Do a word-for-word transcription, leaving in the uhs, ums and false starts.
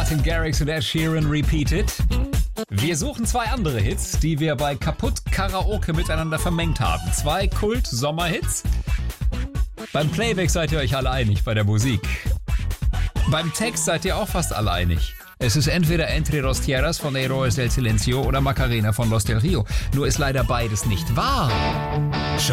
Martin Garrix und Ed Sheeran Repeated. Wir suchen zwei andere Hits, die wir bei Kaputt Karaoke miteinander vermengt haben. Zwei Kult-Sommerhits. Beim Playback seid ihr euch alle einig bei der Musik. Beim Text seid ihr auch fast alle einig. Es ist entweder Entre dos Tierras von Héroes del Silencio oder Macarena von Los del Rio. Nur ist leider beides nicht wahr. Schon